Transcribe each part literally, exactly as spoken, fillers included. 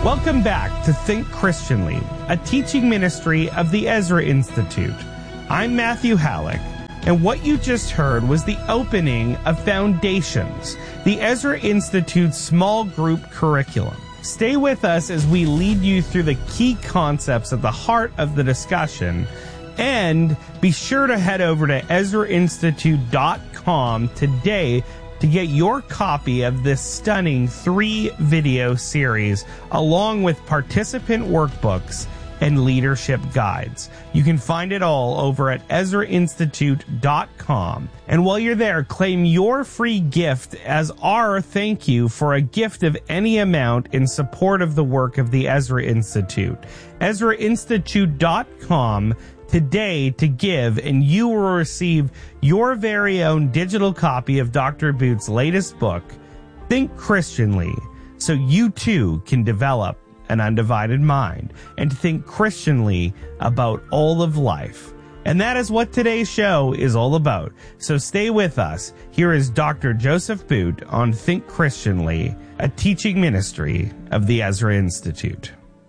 Welcome back to Think Christianly, a teaching ministry of the Ezra Institute. I'm Matthew Halleck, and what you just heard was the opening of Foundations, the Ezra Institute's small group curriculum. Stay with us as we lead you through the key concepts at the heart of the discussion, and be sure to head over to ezra institute dot com today to get your copy of this stunning three-video series, along with participant workbooks and leadership guides. You can find it all over at ezra institute dot com. And while you're there, claim your free gift as our thank you for a gift of any amount in support of the work of the Ezra Institute. ezra institute dot com today to give, and you will receive your very own digital copy of Doctor Boot's latest book, Think Christianly, so you too can develop an undivided mind and think Christianly about all of life. And that is what today's show is all about. So stay with us. Here is Doctor Joseph Boot on Think Christianly, a teaching ministry of the Ezra Institute.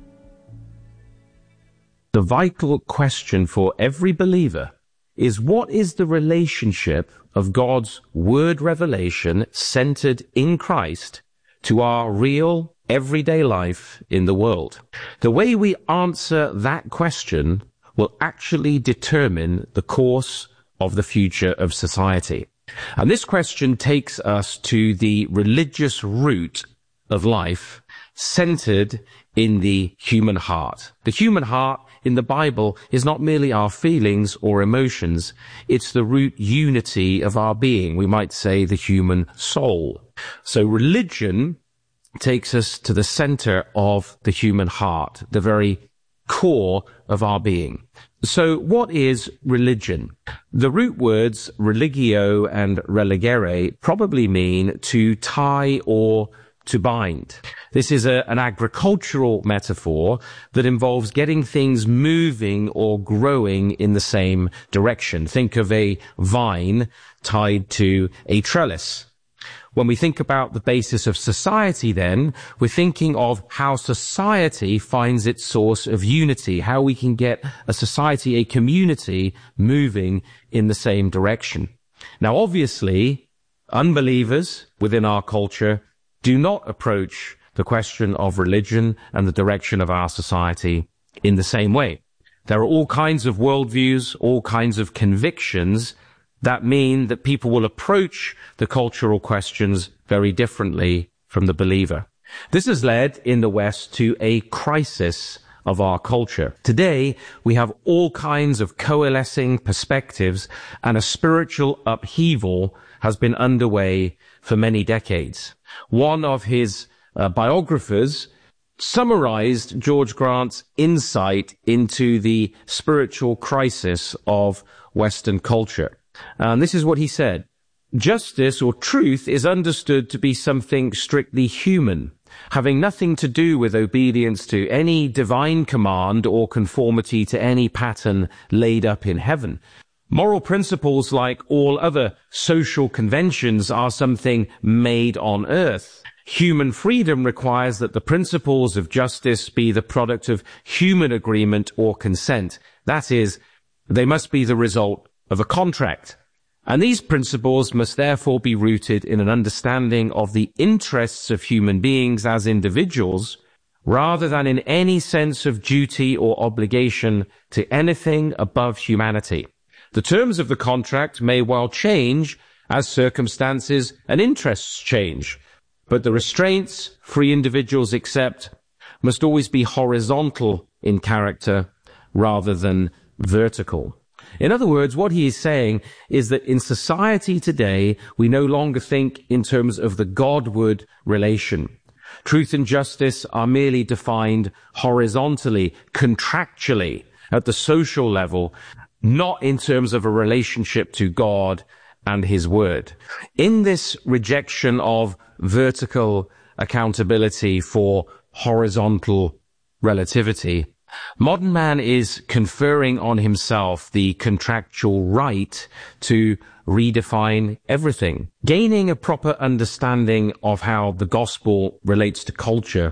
The vital question for every believer is, what is the relationship of God's word revelation centered in Christ to our real everyday life in the world? The way we answer that question will actually determine the course of the future of society. And this question takes us to the religious root of life centered in the human heart. The human heart in the Bible is not merely our feelings or emotions, it's the root unity of our being. We might say the human soul. So religion takes us to the center of the human heart, the very core of our being. So what is religion? The root words religio and religere probably mean to tie or to bind. This is a, an agricultural metaphor that involves getting things moving or growing in the same direction. Think of a vine tied to a trellis. When we think about the basis of society, then, we're thinking of how society finds its source of unity, how we can get a society, a community, moving in the same direction. Now, obviously, unbelievers within our culture do not approach the question of religion and the direction of our society in the same way. There are all kinds of worldviews, all kinds of convictions that mean that people will approach the cultural questions very differently from the believer. This has led in the West to a crisis of our culture. Today, we have all kinds of coalescing perspectives, and a spiritual upheaval has been underway for many decades. One of his uh, biographers summarized George Grant's insight into the spiritual crisis of Western culture. And this is what he said: justice or truth is understood to be something strictly human, having nothing to do with obedience to any divine command or conformity to any pattern laid up in heaven. Moral principles, like all other social conventions, are something made on earth. Human freedom requires that the principles of justice be the product of human agreement or consent. That is, they must be the result of a contract. And these principles must therefore be rooted in an understanding of the interests of human beings as individuals, rather than in any sense of duty or obligation to anything above humanity. The terms of the contract may well change as circumstances and interests change, but the restraints free individuals accept must always be horizontal in character rather than vertical. In other words, what he is saying is that in society today, we no longer think in terms of the Godward relation. Truth and justice are merely defined horizontally, contractually, at the social level, not in terms of a relationship to God and his word. In this rejection of vertical accountability for horizontal relativity, modern man is conferring on himself the contractual right to redefine everything. Gaining a proper understanding of how the gospel relates to culture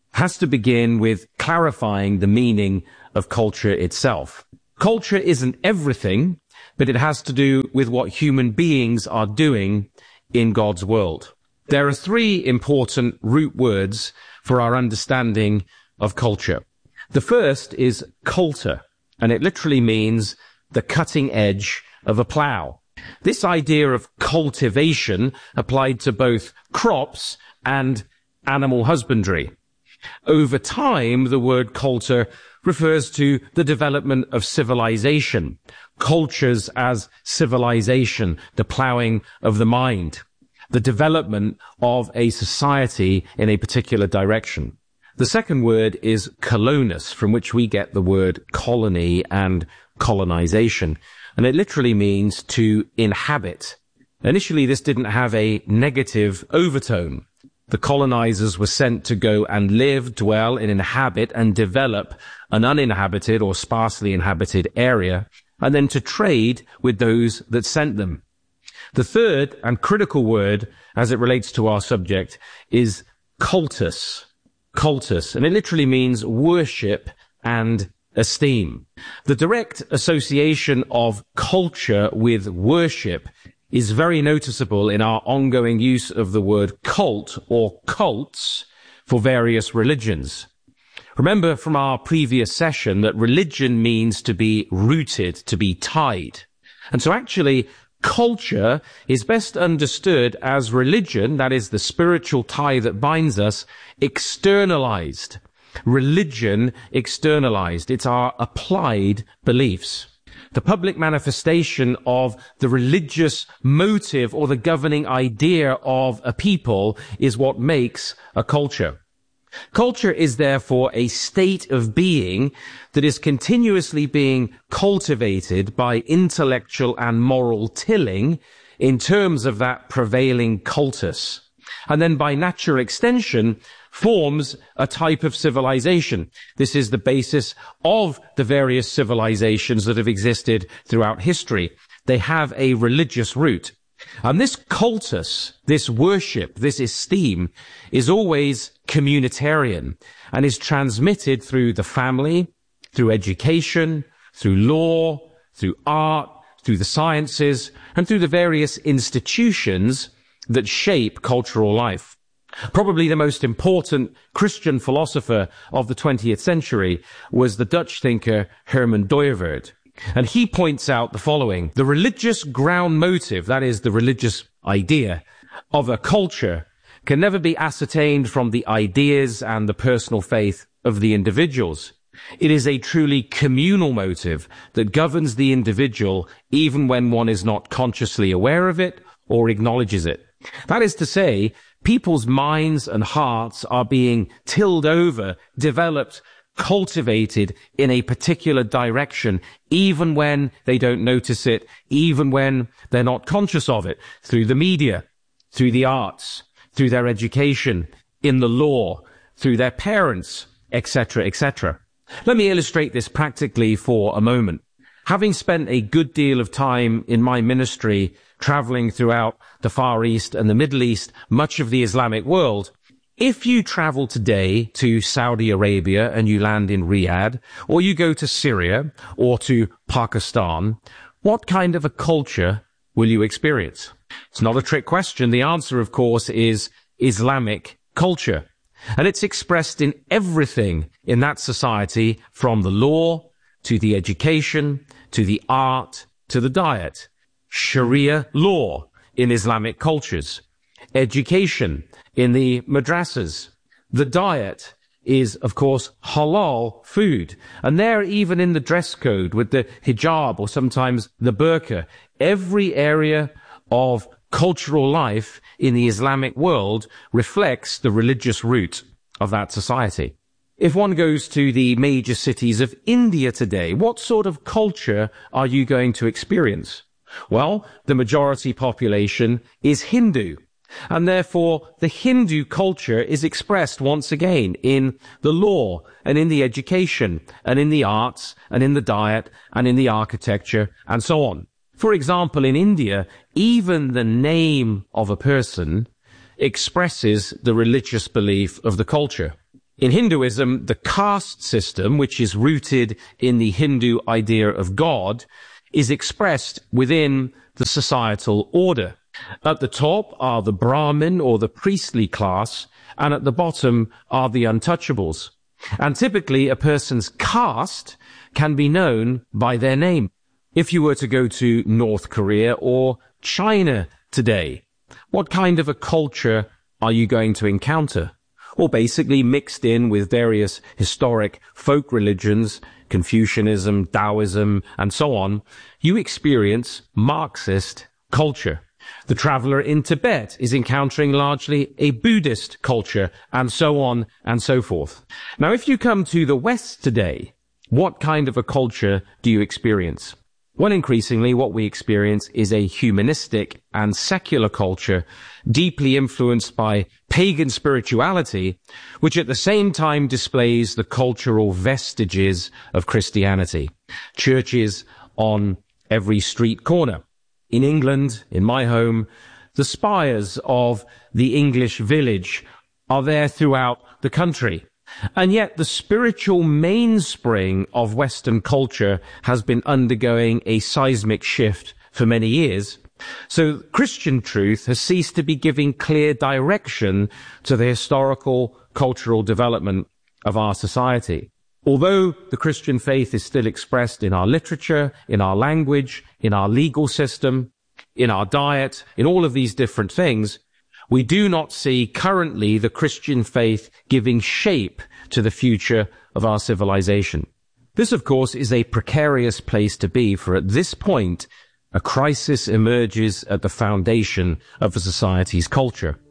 has to begin with clarifying the meaning of culture itself. Culture isn't everything, but it has to do with what human beings are doing in God's world. There are three important root words for our understanding of culture. The first is coulter, and it literally means the cutting edge of a plough. This idea of cultivation applied to both crops and animal husbandry. Over time, the word coulter refers to the development of civilization, cultures as civilization, the ploughing of the mind, the development of a society in a particular direction. The second word is colonus, from which we get the word colony and colonization, and it literally means to inhabit. Initially, this didn't have a negative overtone. The colonizers were sent to go and live, dwell, and inhabit and develop an uninhabited or sparsely inhabited area, and then to trade with those that sent them. The third and critical word, as it relates to our subject, is cultus. Cultus, and it literally means worship and esteem. The direct association of culture with worship is very noticeable in our ongoing use of the word cult or cults for various religions. Remember from our previous session that religion means to be rooted, to be tied. And so actually, culture is best understood as religion, that is the spiritual tie that binds us, externalized. Religion externalized. It's our applied beliefs. The public manifestation of the religious motive or the governing idea of a people is what makes a culture. Culture is therefore a state of being that is continuously being cultivated by intellectual and moral tilling in terms of that prevailing cultus. And then by natural extension, forms a type of civilization. This is the basis of the various civilizations that have existed throughout history. They have a religious root. And this cultus, this worship, this esteem is always communitarian and is transmitted through the family, through education, through law, through art, through the sciences, and through the various institutions that shape cultural life. Probably the most important Christian philosopher of the twentieth century was the Dutch thinker Herman Dooyeweerd. And he points out the following: the religious ground motive, that is the religious idea of a culture, can never be ascertained from the ideas and the personal faith of the individuals. It is a truly communal motive that governs the individual even when one is not consciously aware of it or acknowledges it. That is to say, people's minds and hearts are being tilled over, developed, cultivated in a particular direction, even when they don't notice it, even when they're not conscious of it, through the media, through the arts, through their education, in the law, through their parents, et cetera, et cetera. Let me illustrate this practically for a moment. Having spent a good deal of time in my ministry traveling throughout the Far East and the Middle East, much of the Islamic world, if you travel today to Saudi Arabia and you land in Riyadh, or you go to Syria or to Pakistan, what kind of a culture will you experience? It's not a trick question. The answer, of course, is Islamic culture. And it's expressed in everything in that society, from the law to the education, to the art, to the diet. Sharia law in Islamic cultures. Education in the madrasas. The diet is, of course, halal food. And there, even in the dress code with the hijab or sometimes the burqa, every area of cultural life in the Islamic world reflects the religious root of that society. If one goes to the major cities of India today, what sort of culture are you going to experience? Well, the majority population is Hindu, and therefore the Hindu culture is expressed once again in the law and in the education and in the arts and in the diet and in the architecture and so on. For example, in India, even the name of a person expresses the religious belief of the culture. In Hinduism, the caste system, which is rooted in the Hindu idea of God, is expressed within the societal order. At the top are the Brahmin or the priestly class, and at the bottom are the untouchables. And typically a person's caste can be known by their name. If you were to go to North Korea or China today, what kind of a culture are you going to encounter? Well, basically mixed in with various historic folk religions, Confucianism, Taoism, and so on, you experience Marxist culture. The traveler in Tibet is encountering largely a Buddhist culture, and so on and so forth. Now, if you come to the West today, what kind of a culture do you experience? Well, increasingly, what we experience is a humanistic and secular culture deeply influenced by pagan spirituality, which at the same time displays the cultural vestiges of Christianity. Churches on every street corner. In England, in my home, the spires of the English village are there throughout the country. And yet the spiritual mainspring of Western culture has been undergoing a seismic shift for many years. So Christian truth has ceased to be giving clear direction to the historical, cultural development of our society. Although the Christian faith is still expressed in our literature, in our language, in our legal system, in our diet, in all of these different things, we do not see currently the Christian faith giving shape to the future of our civilization. This, of course, is a precarious place to be, for at this point, a crisis emerges at the foundation of a society's culture.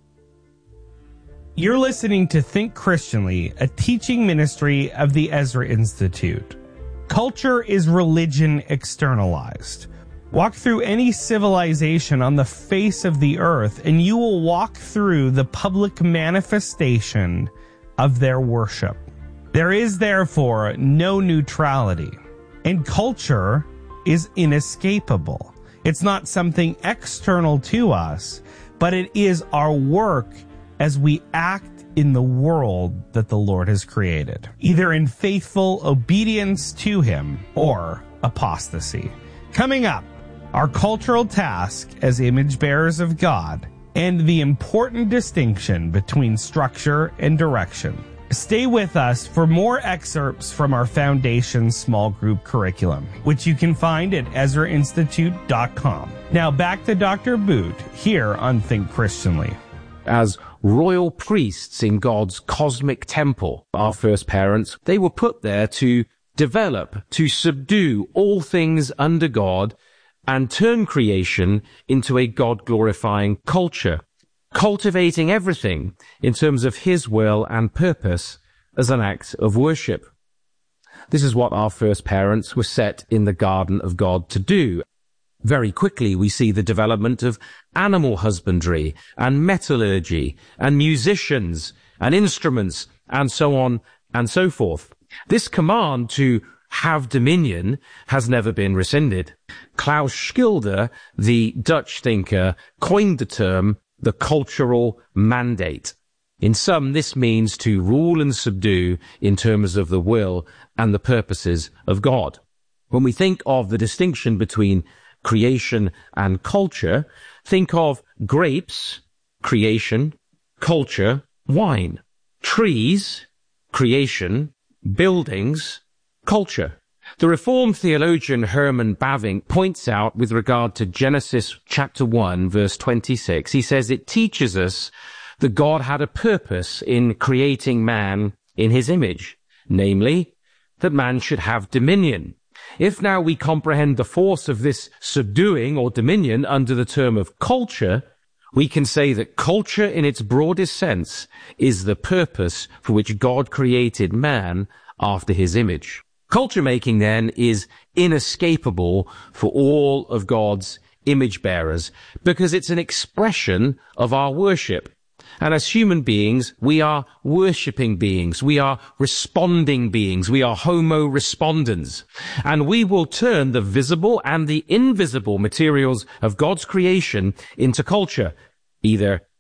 You're listening to Think Christianly, a teaching ministry of the Ezra Institute. Culture is religion externalized. Walk through any civilization on the face of the earth, and you will walk through the public manifestation of their worship. There is therefore no neutrality, and culture is inescapable. It's not something external to us, but it is our work as we act in the world that the Lord has created, either in faithful obedience to Him or apostasy. Coming up, our cultural task as image bearers of God and the important distinction between structure and direction. Stay with us for more excerpts from our Foundation small group curriculum, which you can find at Ezra Institute dot com. Now back to Doctor Boot here on Think Christianly. As royal priests in God's cosmic temple, our first parents, they were put there to develop, to subdue all things under God and turn creation into a God-glorifying culture, cultivating everything in terms of His will and purpose as an act of worship. This is what our first parents were set in the garden of God to do. Very quickly, we see the development of animal husbandry and metallurgy and musicians and instruments and so on and so forth. This command to have dominion has never been rescinded. Klaus Schilder, the Dutch thinker, coined the term the cultural mandate. In sum, this means to rule and subdue in terms of the will and the purposes of God. When we think of the distinction between creation and culture, think of grapes, creation, culture, wine, trees, creation, buildings, culture. The Reformed theologian Herman Bavinck points out with regard to Genesis chapter one, verse twenty-six, he says it teaches us that God had a purpose in creating man in His image, namely, that man should have dominion. If now we comprehend the force of this subduing or dominion under the term of culture, we can say that culture in its broadest sense is the purpose for which God created man after His image. Culture making then is inescapable for all of God's image bearers because it's an expression of our worship. And as human beings, we are worshipping beings. We are responding beings. We are homo respondens. And we will turn the visible and the invisible materials of God's creation into culture, either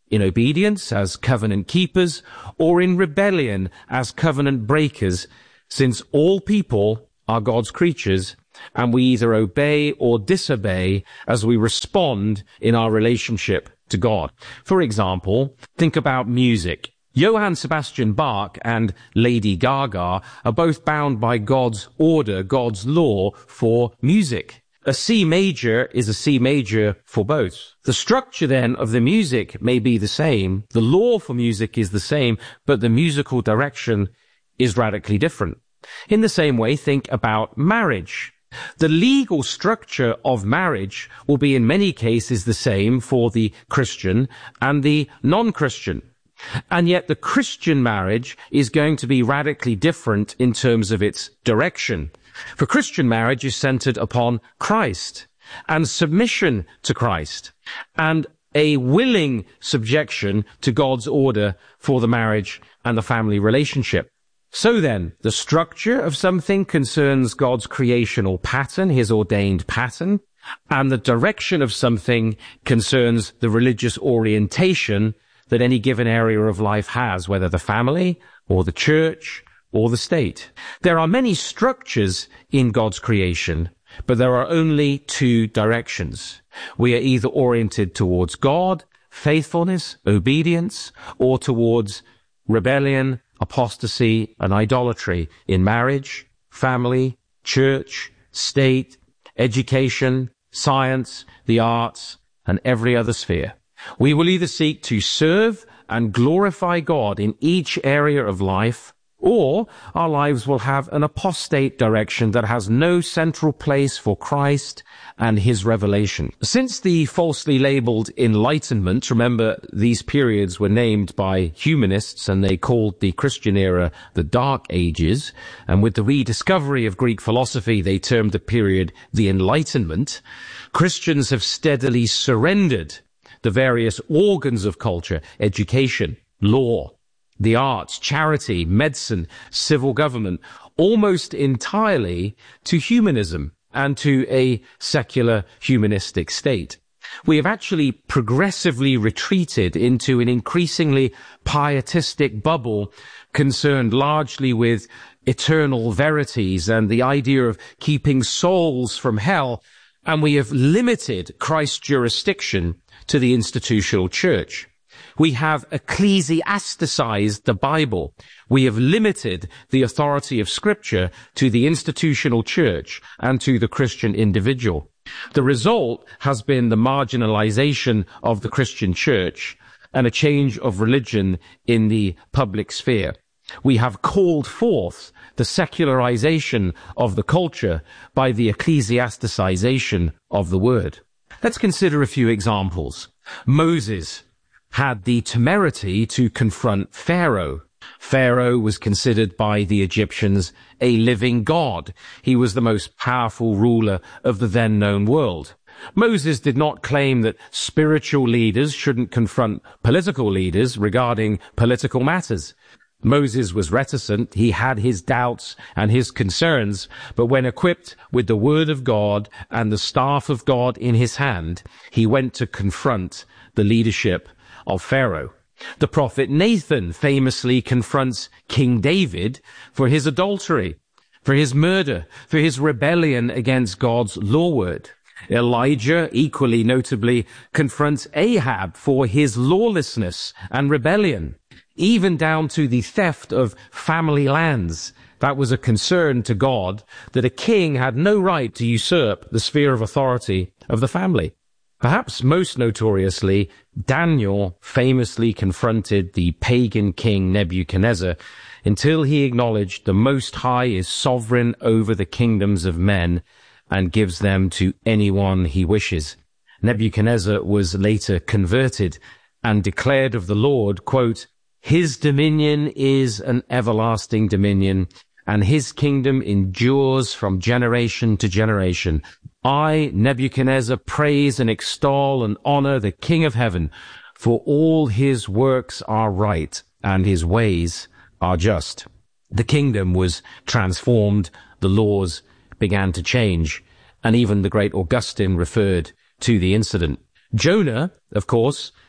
in obedience as covenant keepers, or in rebellion as covenant breakers, since all people are God's creatures, and we either obey or disobey as we respond in our relationship to God. For example, think about music. Johann Sebastian Bach and Lady Gaga are both bound by God's order, God's law for music. A C major is a C major for both. The structure then of the music may be the same, the law for music is the same, but the musical direction is radically different. In the same way, think about marriage. The legal structure of marriage will be in many cases the same for the Christian and the non-Christian. And yet the Christian marriage is going to be radically different in terms of its direction. For Christian marriage is centered upon Christ and submission to Christ and a willing subjection to God's order for the marriage and the family relationship. So then, the structure of something concerns God's creational pattern, his ordained pattern, and the direction of something concerns the religious orientation that any given area of life has, whether the family or the church or the state. There are many structures in God's creation, but there are only two directions. We are either oriented towards God, faithfulness, obedience, or towards rebellion, apostasy, and idolatry in marriage, family, church, state, education, science, the arts, and every other sphere. We will either seek to serve and glorify God in each area of life, or our lives will have an apostate direction that has no central place for Christ and his revelation. Since the falsely labeled Enlightenment, remember these periods were named by humanists and they called the Christian era the Dark Ages, and with the rediscovery of Greek philosophy they termed the period the Enlightenment, Christians have steadily surrendered the various organs of culture, education, law, the arts, charity, medicine, civil government, almost entirely to humanism and to a secular humanistic state. We have actually progressively retreated into an increasingly pietistic bubble concerned largely with eternal verities and the idea of keeping souls from hell, and we have limited Christ's jurisdiction to the institutional church. We have ecclesiasticized the Bible. We have limited the authority of Scripture to the institutional church and to the Christian individual. The result has been the marginalization of the Christian church and a change of religion in the public sphere. We have called forth the secularization of the culture by the ecclesiasticization of the word. Let's consider a few examples. Moses had the temerity to confront Pharaoh. Pharaoh was considered by the Egyptians a living god. He was the most powerful ruler of the then known world. Moses did not claim that spiritual leaders shouldn't confront political leaders regarding political matters. Moses was reticent, he had his doubts and his concerns, but when equipped with the word of God and the staff of God in his hand, he went to confront the leadership of Pharaoh. The prophet Nathan famously confronts King David for his adultery, for his murder, for his rebellion against God's law word. Elijah, equally notably, confronts Ahab for his lawlessness and rebellion, even down to the theft of family lands. That was a concern to God, that a king had no right to usurp the sphere of authority of the family. Perhaps most notoriously, Daniel famously confronted the pagan king Nebuchadnezzar until he acknowledged the Most High is sovereign over the kingdoms of men and gives them to anyone he wishes. Nebuchadnezzar was later converted and declared of the Lord, quote, "His dominion is an everlasting dominion, and his kingdom endures from generation to generation. I, Nebuchadnezzar, praise and extol and honor the King of heaven, for all his works are right, and his ways are just." The kingdom was transformed, the laws began to change, and even the great Augustine referred to the incident. Jonah, of course,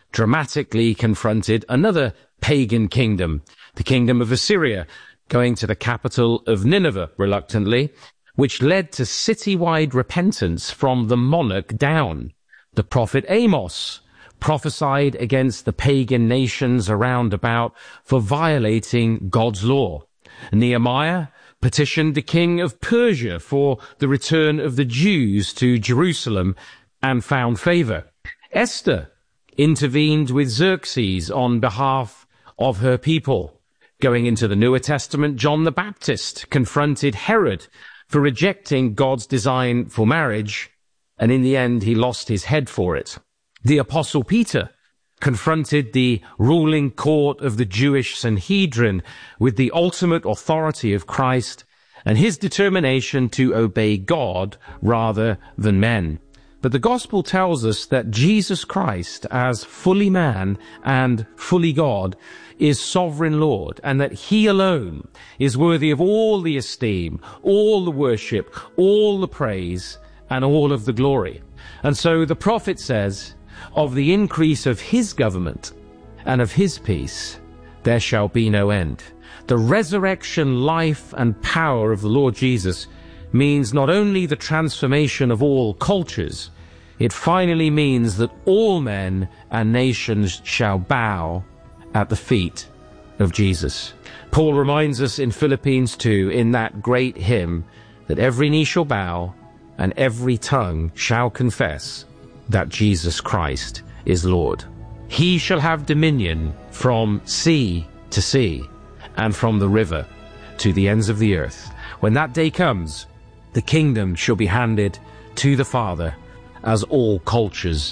dramatically confronted another pagan kingdom, the kingdom of Assyria, going to the capital of Nineveh reluctantly, which led to citywide repentance from the monarch down. The prophet Amos prophesied against the pagan nations around about for violating God's law. Nehemiah petitioned the king of Persia for the return of the Jews to Jerusalem and found favor. Esther intervened with Xerxes on behalf of her people. Going into the Newer Testament, John the Baptist confronted Herod for rejecting God's design for marriage, and in the end he lost his head for it. The Apostle Peter confronted the ruling court of the Jewish Sanhedrin with the ultimate authority of Christ and his determination to obey God rather than men. But the gospel tells us that Jesus Christ, as fully man and fully God, is sovereign Lord, and that he alone is worthy of all the esteem, all the worship, all the praise, and all of the glory. And so the prophet says, of the increase of his government and of his peace, there shall be no end. The resurrection, life, and power of the Lord Jesus means not only the transformation of all cultures, it finally means that all men and nations shall bow at the feet of Jesus. Paul reminds us in Philippians two, in that great hymn, that every knee shall bow and every tongue shall confess that Jesus Christ is Lord. He shall have dominion from sea to sea and from the river to the ends of the earth. When that day comes, the kingdom shall be handed to the Father as all cultures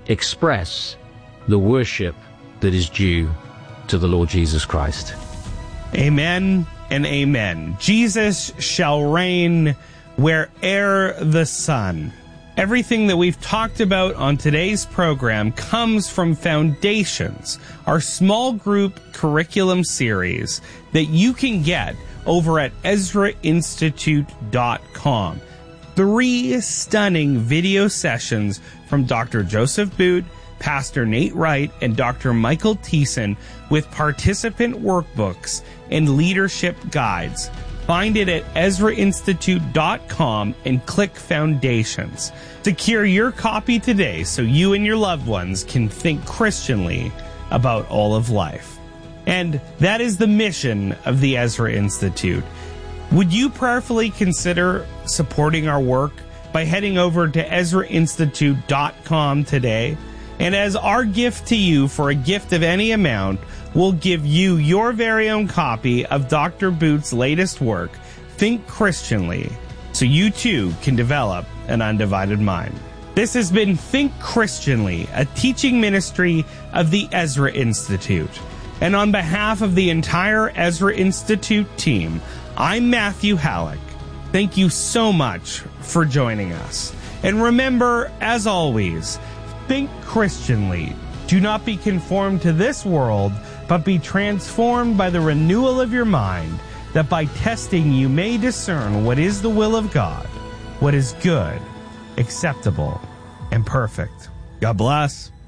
express the worship that is due to the Lord Jesus Christ. Amen and amen. Jesus shall reign where'er the sun. Everything that we've talked about on today's program comes from Foundations, our small group curriculum series that you can get over at Ezra Institute dot com. Three stunning video sessions from Doctor Joseph Boot, Pastor Nate Wright, and Doctor Michael Thiessen with participant workbooks and leadership guides. Find it at Ezra Institute dot com and click Foundations. Secure your copy today so you and your loved ones can think Christianly about all of life. And that is the mission of the Ezra Institute. Would you prayerfully consider supporting our work by heading over to Ezra Institute dot com today? And as our gift to you for a gift of any amount, we'll give you your very own copy of Doctor Boot's latest work, Think Christianly, so you too can develop an undivided mind. This has been Think Christianly, a teaching ministry of the Ezra Institute. And on behalf of the entire Ezra Institute team, I'm Matthew Halleck. Thank you so much for joining us. And remember, as always, think Christianly. Do not be conformed to this world, but be transformed by the renewal of your mind, that by testing you may discern what is the will of God, what is good, acceptable, and perfect. God bless.